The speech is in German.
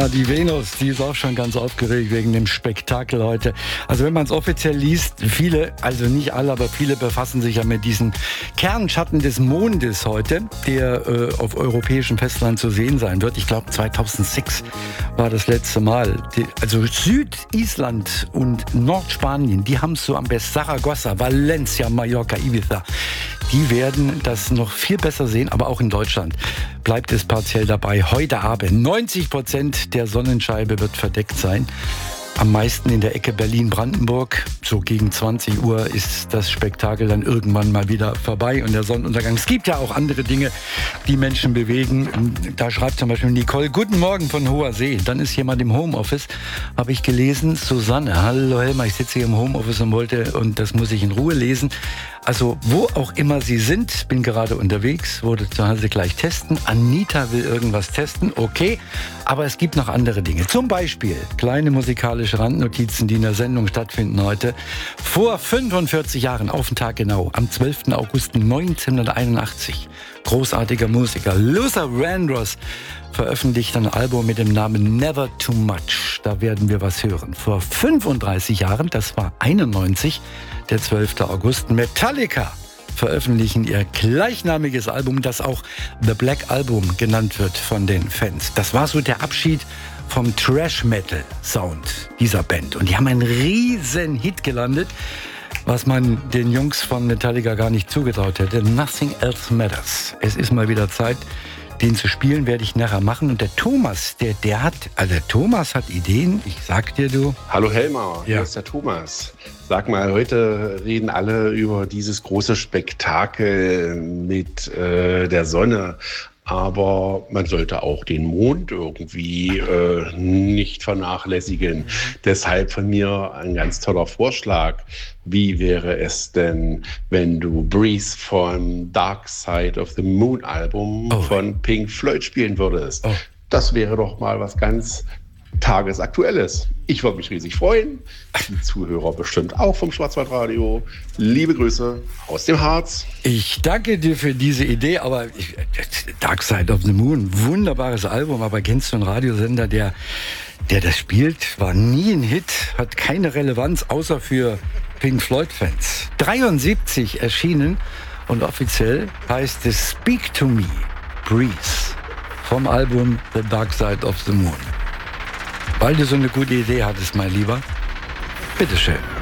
Ja, die Venus, die ist auch schon ganz aufgeregt wegen dem Spektakel heute. Also wenn man es offiziell liest, viele, also nicht alle, aber viele befassen sich ja mit diesen Kernschatten des Mondes heute, der auf europäischem Festland zu sehen sein wird. Ich glaube 2006 war das letzte Mal. Also Südisland und Nordspanien, die haben es so am besten. Saragossa, Valencia, Mallorca, Ibiza. Die werden das noch viel besser sehen, aber auch in Deutschland bleibt es partiell dabei. Heute Abend 90% der Sonnenscheibe wird verdeckt sein. Am meisten in der Ecke Berlin-Brandenburg. So gegen 20 Uhr ist das Spektakel dann irgendwann mal wieder vorbei und der Sonnenuntergang. Es gibt ja auch andere Dinge, die Menschen bewegen. Da schreibt zum Beispiel Nicole, guten Morgen von Hoher See. Dann ist jemand im Homeoffice, habe ich gelesen. Susanne, hallo Helma, ich sitze hier im Homeoffice und das muss ich in Ruhe lesen. Also wo auch immer Sie sind, bin gerade unterwegs, wurde zu Hause gleich testen. Anita will irgendwas testen, okay. Aber es gibt noch andere Dinge. Zum Beispiel kleine musikalische Randnotizen, die in der Sendung stattfinden heute. Vor 45 Jahren, auf den Tag genau, am 12. August 1981, großartiger Musiker Luther Vandross veröffentlicht ein Album mit dem Namen Never Too Much. Da werden wir was hören. Vor 35 Jahren, das war 91, der 12. August, Metallica veröffentlichen ihr gleichnamiges Album, das auch The Black Album genannt wird von den Fans. Das war so der Abschied vom Thrash-Metal-Sound dieser Band. Und die haben einen riesen Hit gelandet, was man den Jungs von Metallica gar nicht zugetraut hätte. Nothing Else Matters. Es ist mal wieder Zeit, den zu spielen, werde ich nachher machen. Und der Thomas, der Thomas hat Ideen. Ich sag dir, du. Hallo Helma, hier ist der Thomas. Sag mal, heute reden alle über dieses große Spektakel mit der Sonne. Aber man sollte auch den Mond irgendwie nicht vernachlässigen. Deshalb von mir ein ganz toller Vorschlag. Wie wäre es denn, wenn du Breeze vom Dark Side of the Moon Album von Pink Floyd spielen würdest? Das wäre doch mal was ganz Tagesaktuelles. Ich würde mich riesig freuen. Die Zuhörer bestimmt auch vom Schwarzwaldradio. Liebe Grüße aus dem Harz. Ich danke dir für diese Idee, aber Dark Side of the Moon, wunderbares Album, aber kennst du einen Radiosender, der das spielt, war nie ein Hit, hat keine Relevanz, außer für Pink Floyd-Fans. 73 erschienen und offiziell heißt es Speak to Me, Breeze, vom Album The Dark Side of the Moon. Weil du so eine gute Idee hattest, mein Lieber, bitteschön.